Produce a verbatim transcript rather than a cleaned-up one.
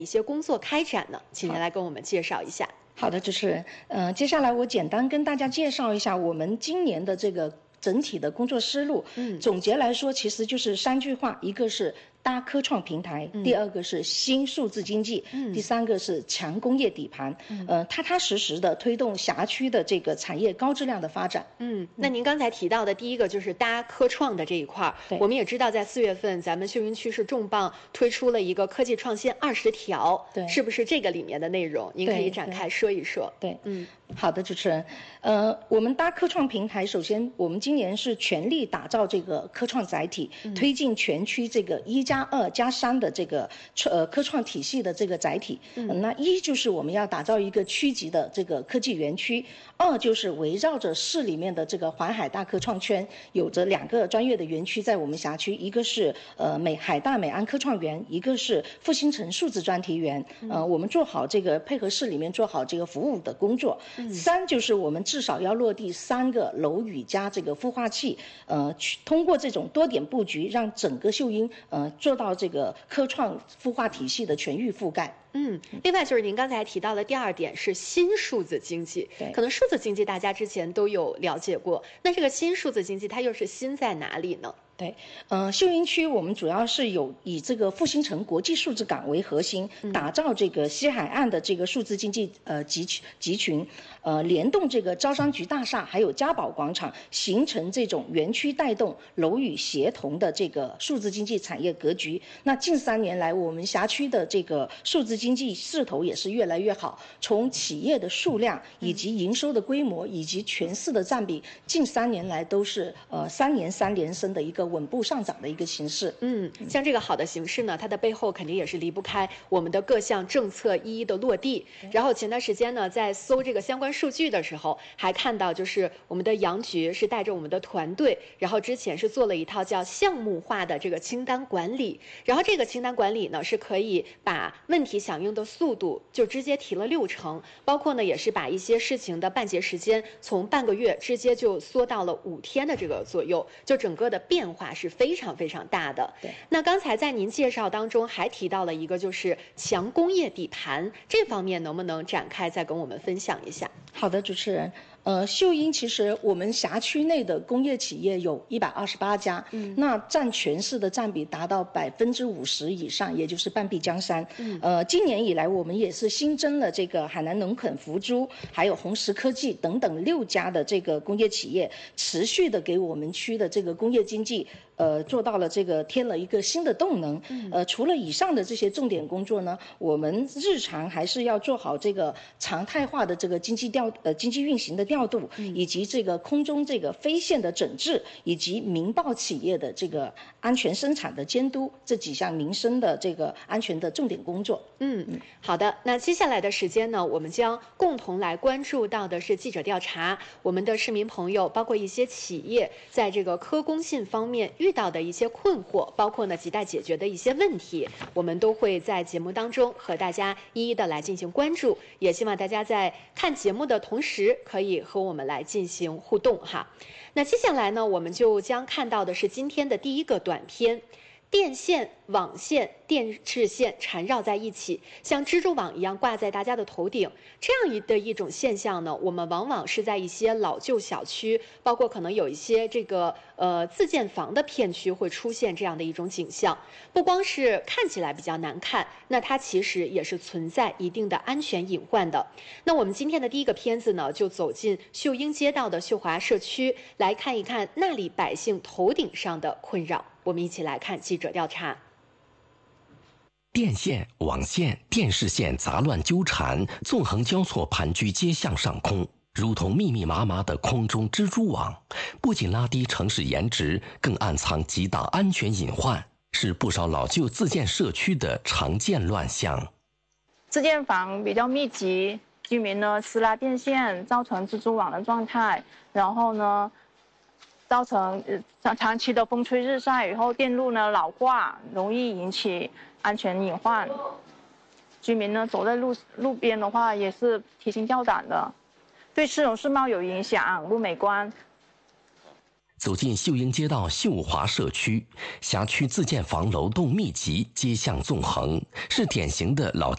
一些工作开展呢？请您来跟我们介绍一下。 好的，主持人，呃，接下来我简单跟大家介绍一下我们今年的这个整体的工作思路。嗯，总结来说，其实就是三句话，一个是搭科创平台，嗯、第二个是新数字经济，嗯、第三个是强工业底盘，嗯、呃，踏踏实实的推动辖区的这个产业高质量的发展。 嗯，那您刚才提到的第一个就是搭科创的这一块儿，我们也知道在四月份咱们秀英区是重磅推出了一个科技创新二十条，对，是不是这个里面的内容？您可以展开说一说。 对，嗯，好的，主持人，呃，我们搭科创平台，首先我们今年是全力打造这个科创载体，嗯、推进全区这个一加二加三的这个呃科创体系的这个载体。嗯，呃、那一就是我们要打造一个区级的这个科技园区，二就是围绕着市里面的这个环海大科创圈，有着两个专业的园区在我们辖区，一个是呃美海大美安科创园，一个是复兴城数字专题园。呃，我们做好这个配合市里面做好这个服务的工作。嗯、三就是我们至少要落地三个楼宇加这个孵化器，呃，通过这种多点布局，让整个秀英呃做到这个科创孵化体系的全域覆盖。 嗯，另外就是您刚才提到的第二点是新数字经济，可能数字经济大家之前都有了解过，那这个新数字经济它又是新在哪里呢？ 对，呃，秀英区我们主要是有以这个复兴城国际数字港为核心，打造这个西海岸的这个数字经济呃集群集群，呃，联动这个招商局大厦还有嘉宝广场，形成这种园区带动、楼宇协同的这个数字经济产业格局。那近三年来，我们辖区的这个数字经济势头也是越来越好，从企业的数量以及营收的规模以及全市的占比，近三年来都是呃三年三连升的一个稳步上涨的一个形势。 嗯，像这个好的形势呢，它的背后肯定也是离不开我们的各项政策一一的落地。然后前段时间呢，在搜这个相关数据的时候，还看到就是我们的杨局是带着我们的团队，然后之前是做了一套叫项目化的这个清单管理。然后这个清单管理呢，是可以把问题响应的速度就直接提了六成，包括呢也是把一些事情的办结时间从半个月直接就缩到了五天的这个左右，就整个的变化是非常非常大的。对，那刚才在您介绍当中还提到了一个就是强工业底盘，这方面能不能展开再跟我们分享一下？ 好的，主持人。呃，秀英其实我们辖区内的工业企业有一百二十八家，嗯，那占全市的占比达到百分之五十以上，也就是半壁江山。嗯，呃，今年以来我们也是新增了这个海南农垦、福珠，还有红石科技等等六家的这个工业企业，持续的给我们区的这个工业经济，呃，做到了这个添了一个新的动能。嗯，呃，除了以上的这些重点工作呢，我们日常还是要做好这个常态化的这个经济调呃经济运行的调度，以及这个空中这个飞线的整治，以及民爆企业的这个安全生产的监督，这几项民生的这个安全的重点工作。 嗯，好的。那接下来的时间呢，我们将共同来关注到的是记者调查，我们的市民朋友，包括一些企业，在这个科工信方面遇到的一些困惑，包括呢亟待解决的一些问题，我们都会在节目当中和大家一一的来进行关注。也希望大家在看节目的同时，可以和我们来进行互动哈。那接下来呢，我们就将看到的是今天的第一个短片。电线、网线、电视线缠绕在一起，像蜘蛛网一样挂在大家的头顶。这样一的一种现象呢，我们往往是在一些老旧小区，包括可能有一些这个呃自建房的片区会出现这样的一种景象。不光是看起来比较难看，那它其实也是存在一定的安全隐患的。那我们今天的第一个片子呢，就走进秀英街道的秀华社区，来看一看那里百姓头顶上的困扰。我们一起来看记者调查。 电线、网线、电视线杂乱纠缠，纵横交错盘踞街巷上空，如同密密麻麻的空中蜘蛛网，不仅拉低城市颜值，更暗藏极大安全隐患，是不少老旧自建社区的常见乱象。 自建房比较密集，居民呢私拉电线，造成蜘蛛网的状态，然后呢造成长长期的风吹日晒以后，电路呢老化，容易引起安全隐患。居民呢走在路路边的话，也是提心吊胆的，对市容市貌有影响，不美观。 走进秀英街道秀华社区，辖区自建房楼栋密集，街巷纵横，是典型的老